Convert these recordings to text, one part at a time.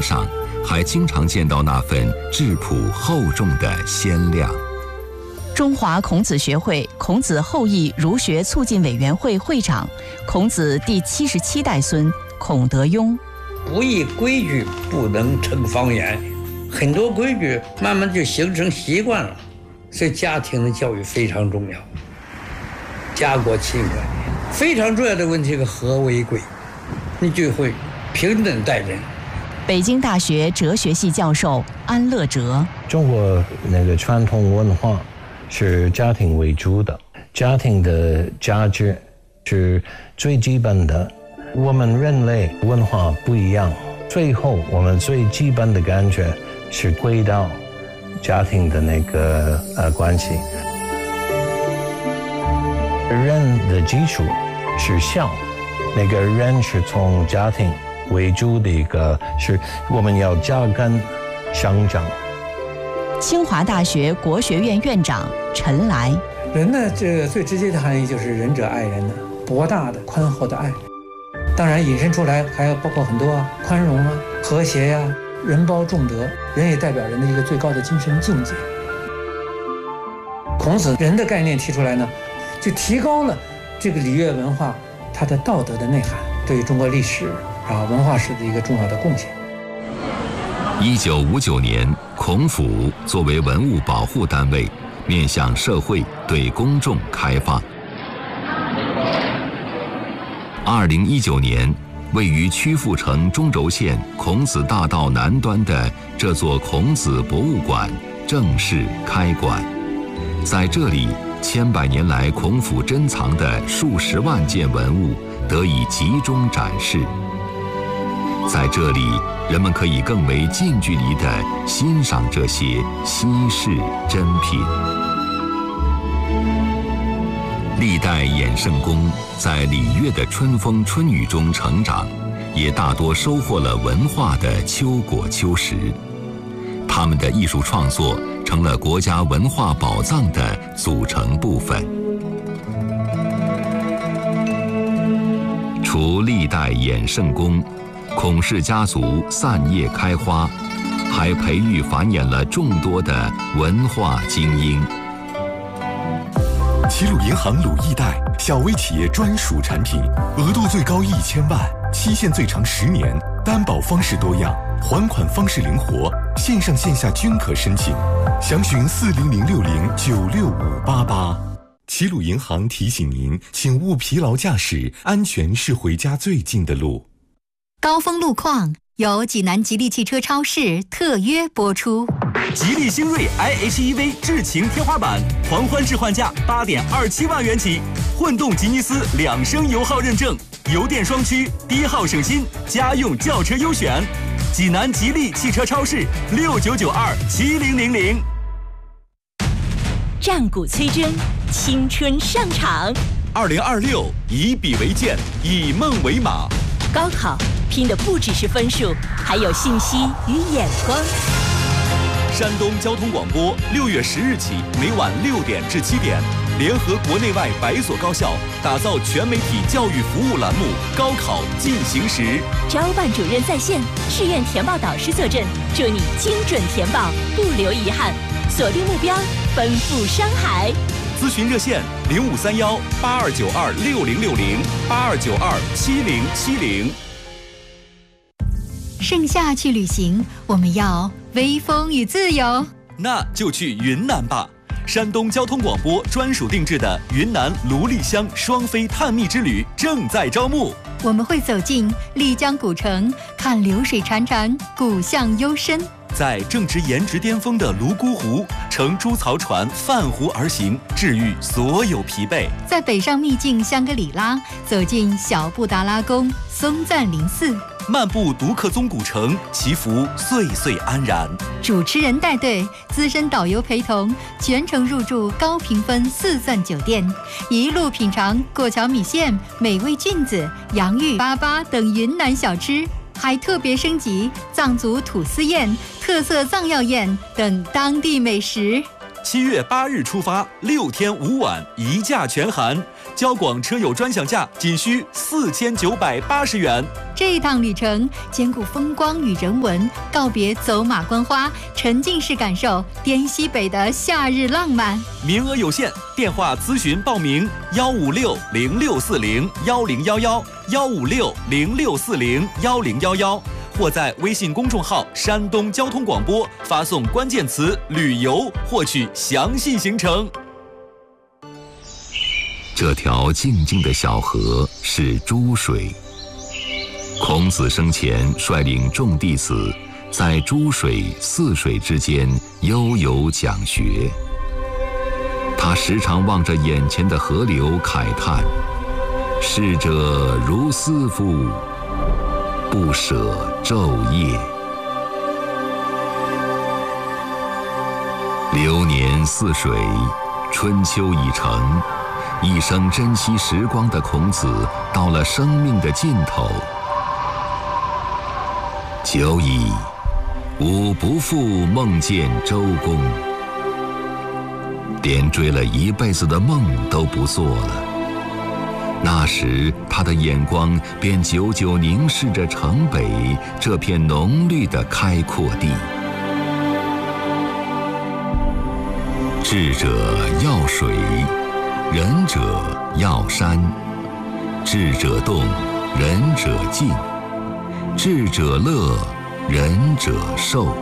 上，还经常见到那份质朴厚重的鲜亮。 中华孔子学会孔子后裔儒学促进委员会会长，孔子第77代孙孔德庸。 不以规矩不能成方圆，很多规矩慢慢就形成习惯了，所以家庭的教育非常重要。家国情怀非常重要的问题是和为贵，你就会平等待人。 北京大学哲学系教授安乐哲。 中国那个传统文化是家庭为主的，家庭的价值是最基本的。我们人类文化不一样，最后我们最基本的感觉是归到家庭的那个关系。人的基础是孝，那个人是从家庭为主的一个，是我们要扎根生长。 清华大学国学院院长陈来。 人呢，这个最直接的含义就是仁者爱人的，博大的宽厚的爱。当然引申出来还要包括很多宽容啊、和谐呀、人包重德，人也代表人的一个最高的精神境界。孔子人的概念提出来呢，就提高了这个礼乐文化它的道德的内涵，对于中国历史文化史的一个重要的贡献。 1959年，孔府作为文物保护单位，面向社会对公众开放。2019年，位于曲阜城中轴线孔子大道南端的这座孔子博物馆正式开馆。在这里，千百年来孔府珍藏的数十万件文物得以集中展示。在这里，人们可以更为近距离地欣赏这些稀世珍品。历代衍圣公在礼乐的春风春雨中成长，也大多收获了文化的秋果秋实。他们的艺术创作成了国家文化宝藏的组成部分。除历代衍圣公，孔氏家族散叶开花，还培育繁衍了众多的文化精英。 齐鲁银行鲁易贷小微企业专属产品，额度最高1000万，期限最长10年，担保方式多样，还款方式灵活，线上线下均可申请。详询40060965588。齐鲁银行提醒您，请勿疲劳驾驶，安全是回家最近的路。 高峰路况由济南吉利汽车超市特约播出。 吉利星瑞 iHEV 智擎天花板狂欢置换价8.27万元起，混动吉尼斯2升油耗认证，油电双驱，低耗省心，家用轿车优选。济南吉利汽车超市69927000。 战鼓催真，青春上场。 2026以笔为剑，以梦为马。 高考拼的不只是分数，还有信息与眼光。 山东交通广播6月10日起，每晚6点至7点，联合国内外100所高校，打造全媒体教育服务栏目《高考进行时》。 招办主任在线，志愿填报导师坐镇，祝你精准填报，不留遗憾。锁定目标，奔赴山海。 咨询热线：8291-826060，8292-7070。 盛夏去旅行，我们要微风与自由， 那就去云南吧。山东交通广播专属定制的云南芦莉乡双飞探秘之旅正在招募。 我们会走进丽江古城，看流水潺潺，古巷幽深。 在正值颜值巅峰的泸沽湖，乘猪槽船泛湖而行，治愈所有疲惫。 在北上秘境香格里拉，走进小布达拉宫、松赞林寺， 漫步独克宗古城，祈福岁岁安然。 主持人带队，资深导游陪同，全程入住高评分4钻酒店，一路品尝过桥米线、美味菌子、洋芋粑粑等云南小吃，还特别升级藏族土司宴、特色藏药宴等当地美食。 7月8日出发，6天5晚，一价全含， 交广车友专享价仅需4980元。 这一趟旅程兼顾风光与人文，告别走马观花，沉浸式感受滇西北的夏日浪漫。 名额有限，电话咨询报名：156-0640-1011，156-0640-1011，或在微信公众号山东交通广播发送关键词旅游，获取详细行程。 这条静静的小河是诸水。孔子生前率领众弟子在诸水泗水之间悠游讲学。他时常望着眼前的河流慨叹：逝者如斯夫，不舍昼夜。流年似水，春秋已成，一生珍惜时光的孔子到了生命的尽头。久矣，吾不复梦见周公。连追了一辈子的梦都不做了。那时他的眼光便久久凝视着城北这片浓绿的开阔地。智者要水，仁者要山。智者动，仁者静。智者乐，仁者寿。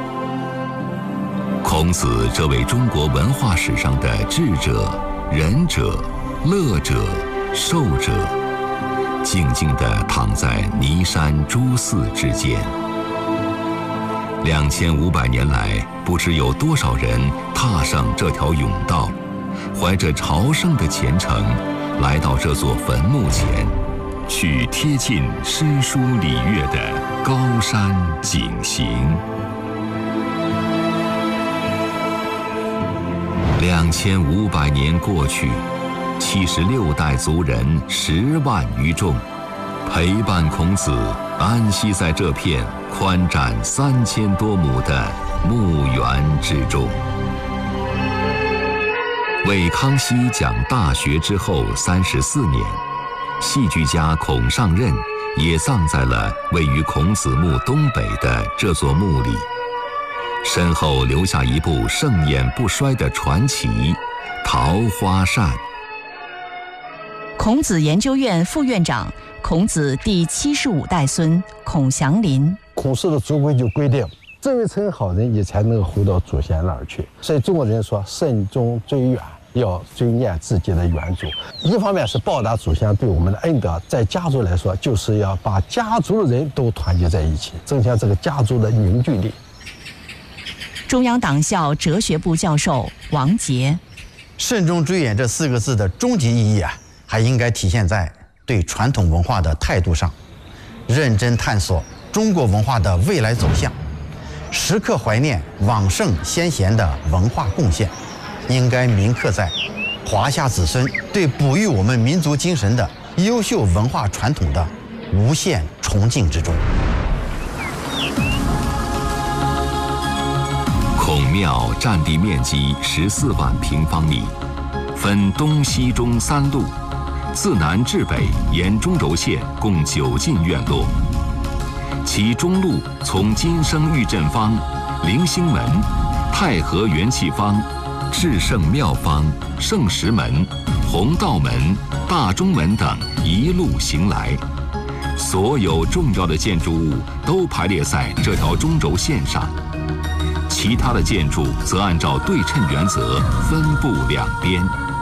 孔子这位中国文化史上的智者、仁者、乐者、寿者，静静地躺在尼山诸寺之间。2500年来，不知有多少人踏上这条甬道，怀着朝圣的虔诚，来到这座坟墓前，去贴近诗书礼乐的高山景行。2500年过去，76代族人10万余众，陪伴孔子安息在这片宽占3000多亩的墓园之中。为康熙讲《大学》之后34年，戏剧家孔尚任也葬在了位于孔子墓东北的这座墓里，身后留下一部盛演不衰的传奇《桃花扇》。 孔子研究院副院长，孔子第75代孙孔祥林。 孔氏的族规就规定，真为成好人也才能回到祖先那儿去。所以中国人说慎终追远，要追念自己的远祖。一方面是报答祖先对我们的恩德，在家族来说，就是要把家族的人都团结在一起，增强这个家族的凝聚力。 中央党校哲学部教授王杰。 慎终追远这4个字的终极意义还应该体现在对传统文化的态度上，认真探索中国文化的未来走向，时刻怀念往圣先贤的文化贡献，应该铭刻在华夏子孙对哺育我们民族精神的优秀文化传统的无限崇敬之中。 孔庙占地面积14万平方米，分东西中3路，自南至北沿中轴线共9进院落。其中路从金生玉振坊、灵星门、太和元气坊、至圣庙坊、圣石门、弘道门、大中门等一路行来，所有重要的建筑物都排列在这条中轴线上。其他的建筑则按照对称原则分布两边。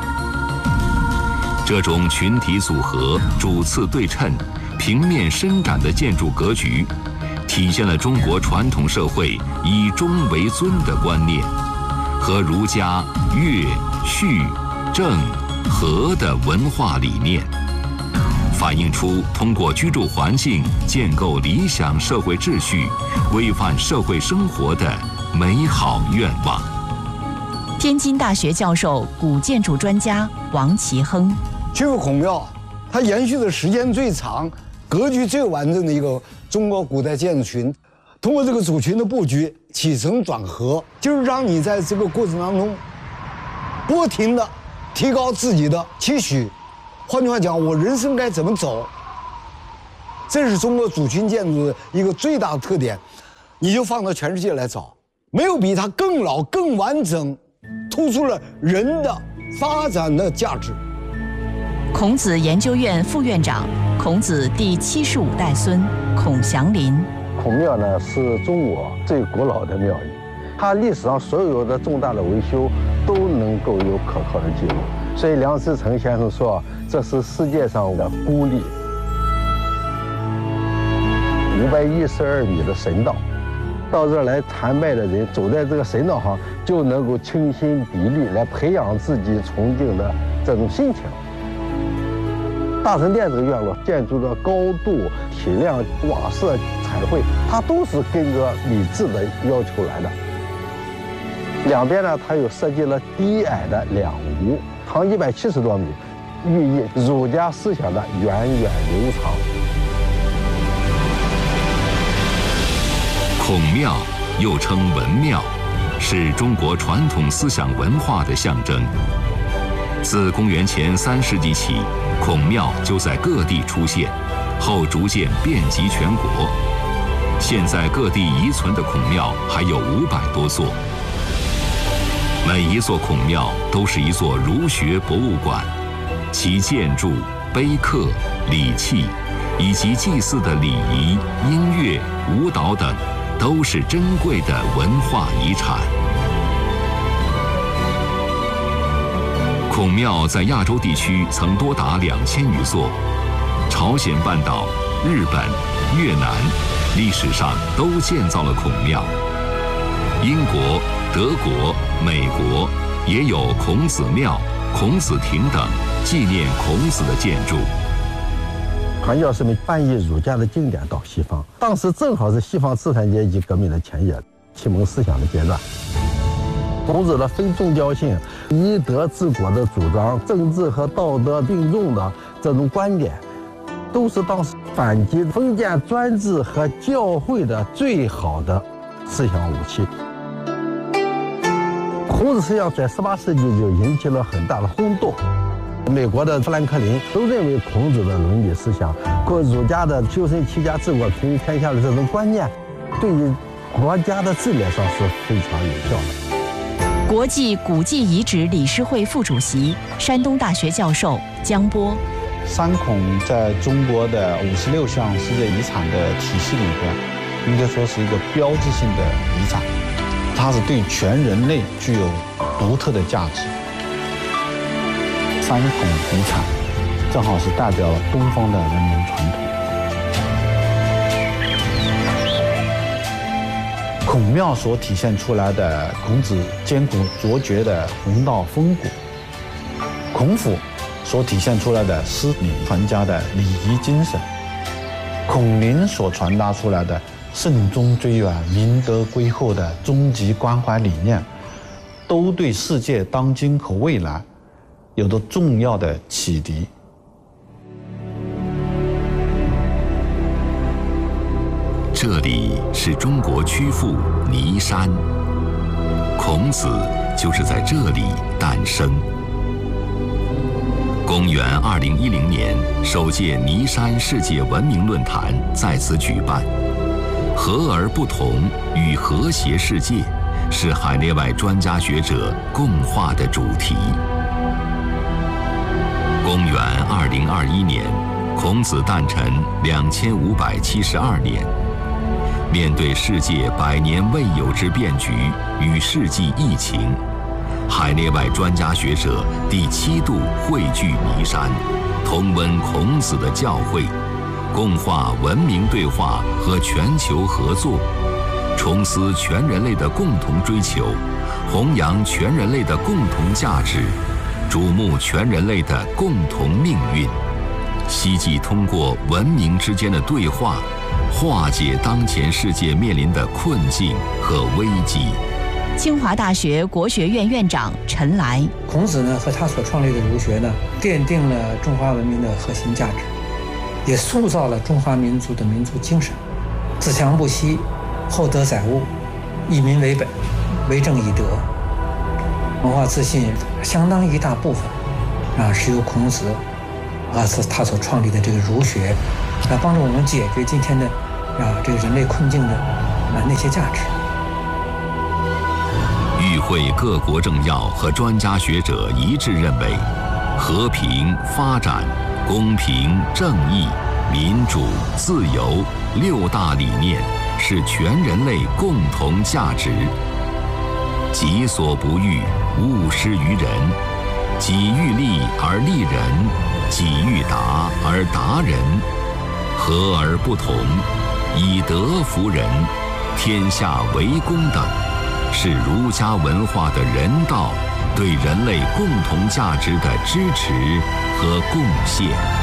这种群体组合、主次对称、平面伸展的建筑格局，体现了中国传统社会以中为尊的观念和儒家乐、序、正、和的文化理念，反映出通过居住环境建构理想社会秩序、规范社会生活的美好愿望。 天津大学教授、古建筑专家王其亨。 曲阜孔庙，它延续的时间最长、格局最完整的一个中国古代建筑群。通过这个主群的布局，起承转合，就是让你在这个过程当中，不停地提高自己的期许， 换句话讲，我人生该怎么走？这是中国主群建筑的一个最大的特点，你就放到全世界来找，没有比它更老、更完整，突出了人的发展的价值。 孔子研究院副院长、孔子第75代孙孔祥林。 孔庙呢是中国最古老的庙宇，它历史上所有的重大的维修都能够有可靠的记录，所以梁思成先生说，这是世界上的孤立。512米的神道，到这儿来参拜的人走在这个神道上，就能够倾心比力，来培养自己崇敬的这种心情。大成殿这个院落建筑的高度、体量、瓦色、彩绘，它都是跟着礼制的要求来的。两边呢，它又设计了低矮的两屋，长170多米，寓意儒家思想的源远流长。 孔庙又称文庙，是中国传统思想文化的象征。自公元前3世纪起，孔庙就在各地出现，后逐渐遍及全国。现在各地遗存的孔庙还有500多座，每一座孔庙都是一座儒学博物馆，其建筑、碑刻、礼器以及祭祀的礼仪、音乐、舞蹈等，都是珍贵的文化遗产。孔庙在亚洲地区曾多达2000余座，朝鲜半岛、日本、越南历史上都建造了孔庙。英国、德国、美国也有孔子庙、孔子亭等纪念孔子的建筑。 传教士们翻译儒家的经典到西方，当时正好是西方资产阶级革命的前夜，启蒙思想的阶段。孔子的非宗教性、以德治国的主张，政治和道德并重的这种观点，都是当时反击封建专制和教会的最好的思想武器。孔子思想在18世纪就引起了很大的轰动。美国的富兰克林都认为孔子的伦理思想和儒家的修身齐家治国平于天下的这种观念，对于国家的治理上是非常有效的。 国际古迹遗址理事会副主席、山东大学教授姜波。 三孔在中国的56项世界遗产的体系里边，应该说是一个标志性的遗产，它是对全人类具有独特的价值。三孔遗产正好是代表了东方的人文传统。孔庙所体现出来的孔子艰苦卓绝的弘道风骨，孔府所体现出来的师礼传家的礼仪精神，孔林所传达出来的慎终追远、明德归厚的终极关怀理念，都对世界当今和未来有着重要的启迪。 这里是中国曲阜尼山，孔子就是在这里诞生。公元2010年，首届尼山世界文明论坛在此举办。和而不同与和谐世界是海内外专家学者共话的主题。公元2021年，孔子诞辰2572年。面对世界100年未有之变局与世纪疫情，海内外专家学者第7度汇聚尼山，同温孔子的教诲，共话文明对话和全球合作，重思全人类的共同追求，弘扬全人类的共同价值，瞩目全人类的共同命运，希冀通过文明之间的对话，化解当前世界面临的困境和危机。 清华大学国学院院长陈来。 孔子呢和他所创立的儒学呢，奠定了中华文明的核心价值，也塑造了中华民族的民族精神，自强不息，厚德载物，以民为本，为政以德。文化自信相当一大部分是由孔子他所创立的这个儒学，来帮助我们解决今天的这个人类困境的那些价值。 与会各国政要和专家学者一致认为，和平、发展、公平、正义、民主、自由6大理念是全人类共同价值。己所不欲，勿施于人；己欲立而立人，己欲达而达人。和而不同，以德服人，天下为公等，是儒家文化的人道对人类共同价值的支持和贡献。